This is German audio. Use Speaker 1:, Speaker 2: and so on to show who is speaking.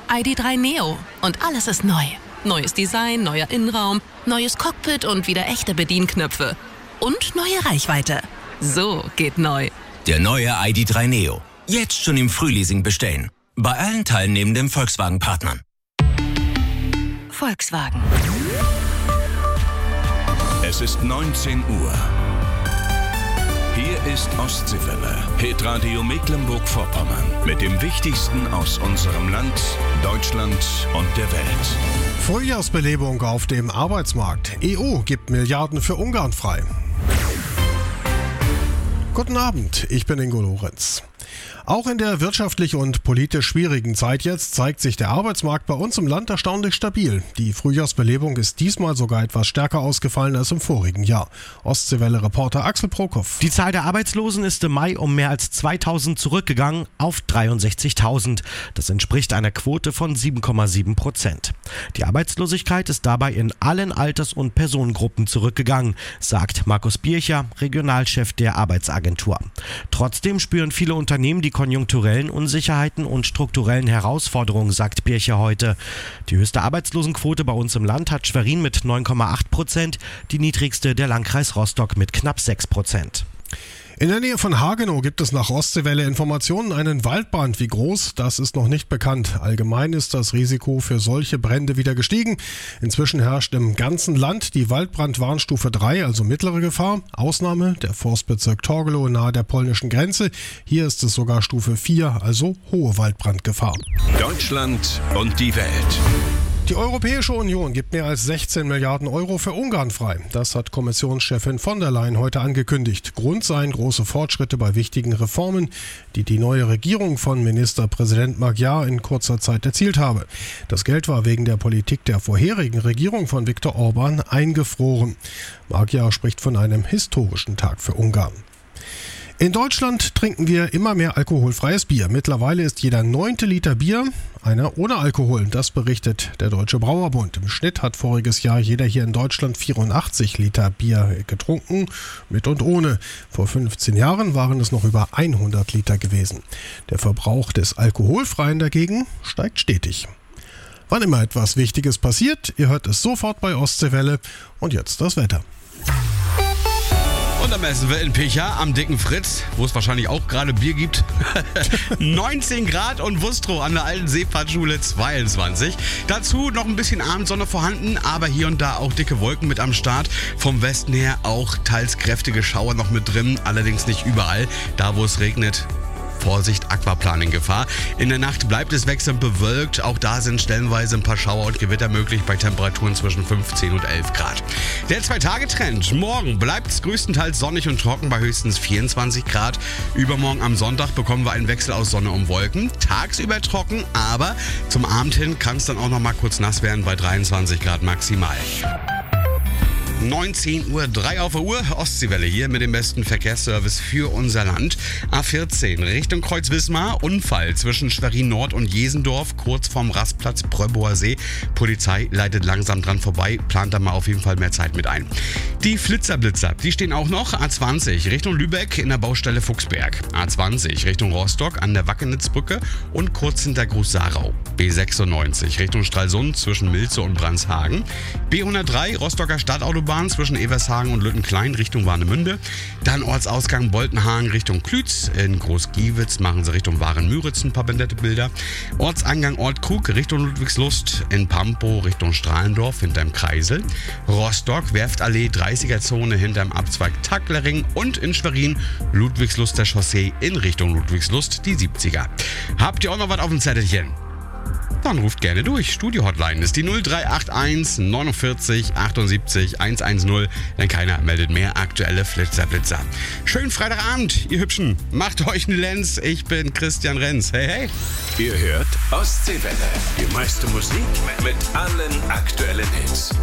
Speaker 1: ID.3 Neo und alles ist neu. Neues Design, neuer Innenraum, neues Cockpit und wieder echte Bedienknöpfe. Und neue Reichweite. So geht neu.
Speaker 2: Der neue ID.3 Neo. Jetzt schon im Frühleasing bestellen. Bei allen teilnehmenden Volkswagen-Partnern.
Speaker 1: Volkswagen.
Speaker 3: Es ist 19 Uhr. Hier ist Ostseewelle, Hitradio Mecklenburg-Vorpommern. Mit dem Wichtigsten aus unserem Land, Deutschland und der Welt.
Speaker 4: Frühjahrsbelebung auf dem Arbeitsmarkt. EU gibt Milliarden für Ungarn frei. Guten Abend, ich bin Ingo Lorenz. Auch in der wirtschaftlich und politisch schwierigen Zeit jetzt zeigt sich der Arbeitsmarkt bei uns im Land erstaunlich stabil. Die Frühjahrsbelebung ist diesmal sogar etwas stärker ausgefallen als im vorigen Jahr. Ostseewelle-Reporter Axel Prokop.
Speaker 5: Die Zahl der Arbeitslosen ist im Mai um mehr als 2000 zurückgegangen auf 63.000. Das entspricht einer Quote von 7,7%. Die Arbeitslosigkeit ist dabei in allen Alters- und Personengruppen zurückgegangen, sagt Markus Bircher, Regionalchef der Arbeitsagentur. Trotzdem spüren viele Unternehmen die konjunkturellen Unsicherheiten und strukturellen Herausforderungen, sagt Bircher heute. Die höchste Arbeitslosenquote bei uns im Land hat Schwerin mit 9,8%, die niedrigste der Landkreis Rostock mit knapp 6%.
Speaker 4: In der Nähe von Hagenow gibt es nach Ostseewelle Informationen einen Waldbrand. Wie groß, das ist noch nicht bekannt. Allgemein ist das Risiko für solche Brände wieder gestiegen. Inzwischen herrscht im ganzen Land die Waldbrandwarnstufe 3, also mittlere Gefahr. Ausnahme der Forstbezirk Torgelow nahe der polnischen Grenze. Hier ist es sogar Stufe 4, also hohe Waldbrandgefahr.
Speaker 3: Deutschland und die Welt.
Speaker 4: Die Europäische Union gibt mehr als 16 Milliarden Euro für Ungarn frei. Das hat Kommissionschefin von der Leyen heute angekündigt. Grund seien große Fortschritte bei wichtigen Reformen, die die neue Regierung von Ministerpräsident Magyar in kurzer Zeit erzielt habe. Das Geld war wegen der Politik der vorherigen Regierung von Viktor Orban eingefroren. Magyar spricht von einem historischen Tag für Ungarn. In Deutschland trinken wir immer mehr alkoholfreies Bier. Mittlerweile ist jeder 9. Liter Bier einer ohne Alkohol. Das berichtet der Deutsche Brauerbund. Im Schnitt hat voriges Jahr jeder hier in Deutschland 84 Liter Bier getrunken, mit und ohne. Vor 15 Jahren waren es noch über 100 Liter gewesen. Der Verbrauch des Alkoholfreien dagegen steigt stetig. Wann immer etwas Wichtiges passiert, ihr hört es sofort bei Ostseewelle. Und jetzt das Wetter.
Speaker 6: Und am besten wir in Picha am dicken Fritz, wo es wahrscheinlich auch gerade Bier gibt. 19 Grad und Wustrow an der alten Seefahrtschule 22. Dazu noch ein bisschen Abendsonne vorhanden, aber hier und da auch dicke Wolken mit am Start. Vom Westen her auch teils kräftige Schauer noch mit drin, allerdings nicht überall. Da wo es regnet, Vorsicht, Aquaplaning-Gefahr. In der Nacht bleibt es wechselnd bewölkt. Auch da sind stellenweise ein paar Schauer und Gewitter möglich bei Temperaturen zwischen 15 und 11 Grad. Der 2-Tage-Trend. Morgen bleibt es größtenteils sonnig und trocken bei höchstens 24 Grad. Übermorgen am Sonntag bekommen wir einen Wechsel aus Sonne und Wolken. Tagsüber trocken, aber zum Abend hin kann es dann auch noch mal kurz nass werden bei 23 Grad maximal. 19:03 Uhr auf der Uhr, Ostseewelle hier mit dem besten Verkehrsservice für unser Land. A14 Richtung Kreuz-Wismar, Unfall zwischen Schwerin Nord und Jesendorf, kurz vorm Rastplatz Bröbower See. Polizei leitet langsam dran vorbei, plant da mal auf jeden Fall mehr Zeit mit ein. Die Flitzer-Blitzer, die stehen auch noch. A20 Richtung Lübeck in der Baustelle Fuchsberg. A20 Richtung Rostock an der Wackenitzbrücke und kurz hinter Groß-Sarau. B96 Richtung Stralsund zwischen Milze und Brandshagen. B103 Rostocker Stadtautobahn zwischen Evershagen und Lüttenklein Richtung Warnemünde. Dann Ortsausgang Boltenhagen Richtung Klütz. In Groß-Giewitz machen sie Richtung Waren-Müritz ein paar Bilder. Ortseingang Ortkrug Richtung Ludwigslust. In Pampo Richtung Strahlendorf hinterm Kreisel. Rostock Werftallee 30er-Zone hinterm Abzweig Tacklering. Und in Schwerin Ludwigsluster Chaussee in Richtung Ludwigslust die 70er. Habt ihr auch noch was auf dem Zettelchen? Dann ruft gerne durch. Studio-Hotline ist die 0381 49 78 110, denn keiner meldet mehr aktuelle Flitzer-Blitzer. Schönen Freitagabend, ihr Hübschen. Macht euch einen Lenz. Ich bin Christian Renz. Hey, hey.
Speaker 3: Ihr hört Ostseewelle. Die meiste Musik mit allen aktuellen Hits.